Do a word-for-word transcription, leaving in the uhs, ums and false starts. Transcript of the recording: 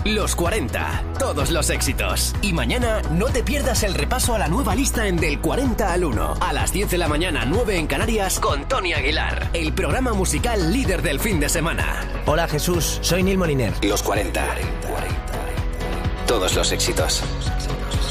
Los cuarenta, todos los éxitos. Y mañana no te pierdas el repaso a la nueva lista en Del cuarenta al uno. A las diez de la mañana, nueve en Canarias, con Tony Aguilar. El programa musical líder del fin de semana. Hola Jesús, soy Neil Moliner. Los cuarenta. Todos los éxitos.